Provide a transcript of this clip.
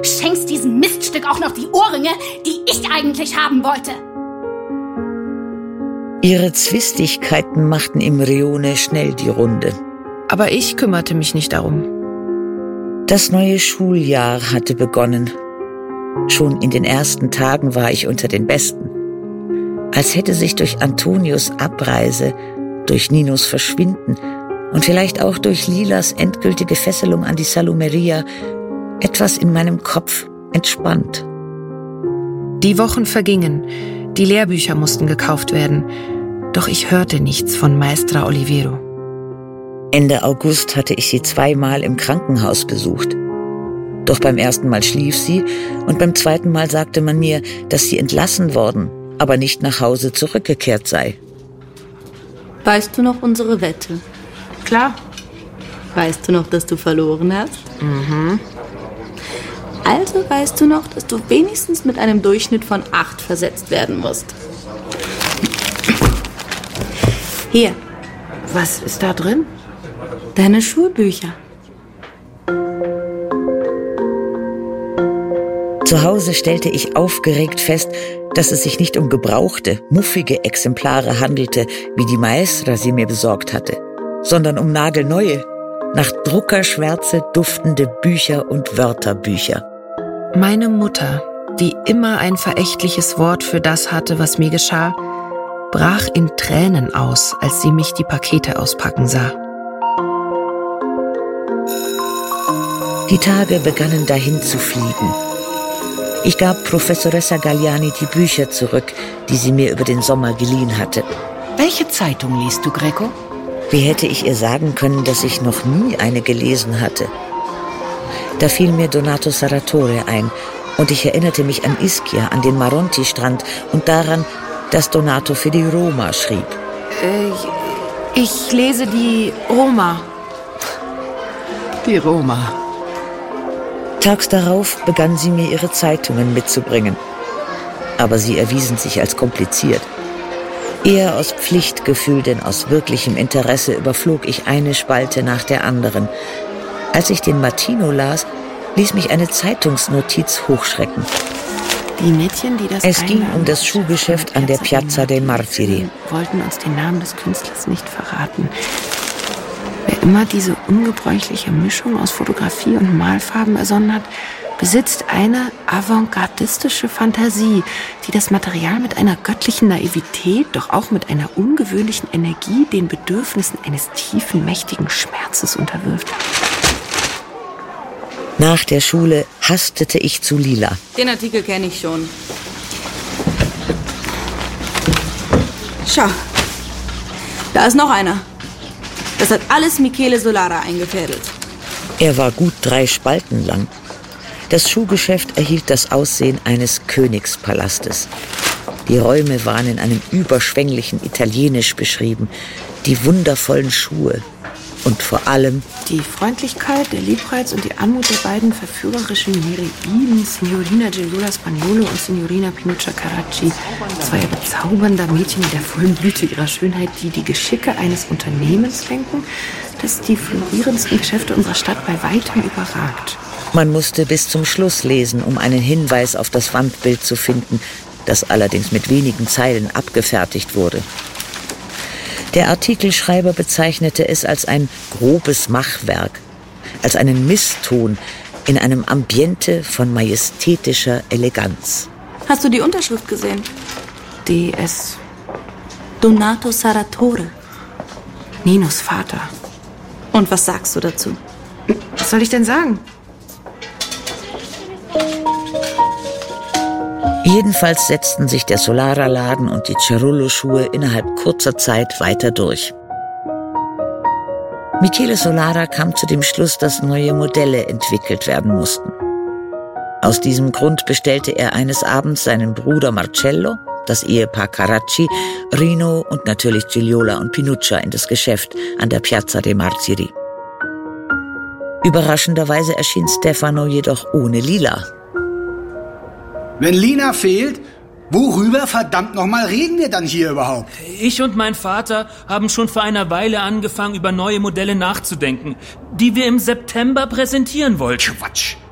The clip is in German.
schenkst diesem Miststück auch noch die Ohrringe, die ich eigentlich haben wollte. Ihre Zwistigkeiten machten im Rione schnell die Runde. Aber ich kümmerte mich nicht darum. Das neue Schuljahr hatte begonnen. Schon in den ersten Tagen war ich unter den Besten. Als hätte sich durch Antonios Abreise, durch Ninos Verschwinden und vielleicht auch durch Lilas endgültige Fesselung an die Salumeria etwas in meinem Kopf entspannt. Die Wochen vergingen, die Lehrbücher mussten gekauft werden, doch ich hörte nichts von Maestra Olivero. Ende August hatte ich sie 2-mal im Krankenhaus besucht. Doch beim ersten Mal schlief sie und beim zweiten Mal sagte man mir, dass sie entlassen worden, aber nicht nach Hause zurückgekehrt sei. Weißt du noch unsere Wette? Klar. Weißt du noch, dass du verloren hast? Mhm. Also weißt du noch, dass du wenigstens mit einem Durchschnitt von 8 versetzt werden musst. Hier. Was ist da drin? Deine Schulbücher. Zu Hause stellte ich aufgeregt fest, dass es sich nicht um gebrauchte, muffige Exemplare handelte, wie die Maestra sie mir besorgt hatte, sondern um nagelneue, nach Druckerschwärze duftende Bücher und Wörterbücher. Meine Mutter, die immer ein verächtliches Wort für das hatte, was mir geschah, brach in Tränen aus, als sie mich die Pakete auspacken sah. Die Tage begannen dahin zu fliegen. Ich gab Professoressa Galliani die Bücher zurück, die sie mir über den Sommer geliehen hatte. Welche Zeitung liest du, Greco? Wie hätte ich ihr sagen können, dass ich noch nie eine gelesen hatte? Da fiel mir Donato Saratore ein und ich erinnerte mich an Ischia, an den Maronti-Strand und daran, dass Donato für die Roma schrieb. Ich lese die Roma. Die Roma. Tags darauf begann sie mir ihre Zeitungen mitzubringen. Aber sie erwiesen sich als kompliziert. Eher aus Pflichtgefühl, denn aus wirklichem Interesse überflog ich eine Spalte nach der anderen. Als ich den Mattino las, ließ mich eine Zeitungsnotiz hochschrecken. Die Mädchen, die das Es ging um das Schuhgeschäft an der Piazza dei Martiri. Wollten uns den Namen des Künstlers nicht verraten. Wer immer diese ungebräuchliche Mischung aus Fotografie und Malfarben ersonnen hat, besitzt eine avantgardistische Fantasie, die das Material mit einer göttlichen Naivität, doch auch mit einer ungewöhnlichen Energie den Bedürfnissen eines tiefen, mächtigen Schmerzes unterwirft. Nach der Schule hastete ich zu Lila. Den Artikel kenne ich schon. Schau, da ist noch einer. Das hat alles Michele Solara eingefädelt. Er war gut 3 Spalten lang. Das Schuhgeschäft erhielt das Aussehen eines Königspalastes. Die Räume waren in einem überschwänglichen Italienisch beschrieben. Die wundervollen Schuhe und vor allem die Freundlichkeit, der Liebreiz und die Anmut der beiden verführerischen Nereiden, Signorina Gigliola Spagnolo und Signorina Pinuccia Carracci, 2 bezaubernder Mädchen in der vollen Blüte ihrer Schönheit, die die Geschicke eines Unternehmens lenken, das die florierendsten Geschäfte unserer Stadt bei weitem überragt. Man musste bis zum Schluss lesen, um einen Hinweis auf das Wandbild zu finden, das allerdings mit wenigen Zeilen abgefertigt wurde. Der Artikelschreiber bezeichnete es als ein grobes Machwerk, als einen Misston in einem Ambiente von majestätischer Eleganz. Hast du die Unterschrift gesehen? DS. Donato Saratore. Ninos Vater. Und was sagst du dazu? Was soll ich denn sagen? Jedenfalls setzten sich der Solara-Laden und die Cerullo-Schuhe innerhalb kurzer Zeit weiter durch. Michele Solara kam zu dem Schluss, dass neue Modelle entwickelt werden mussten. Aus diesem Grund bestellte er eines Abends seinen Bruder Marcello, das Ehepaar Carracci, Rino und natürlich Gigliola und Pinuccia in das Geschäft an der Piazza dei Martiri. Überraschenderweise erschien Stefano jedoch ohne Lila. Wenn Lina fehlt, worüber verdammt nochmal reden wir dann hier überhaupt? Ich und mein Vater haben schon vor einer Weile angefangen, über neue Modelle nachzudenken, die wir im September präsentieren wollten. Quatsch.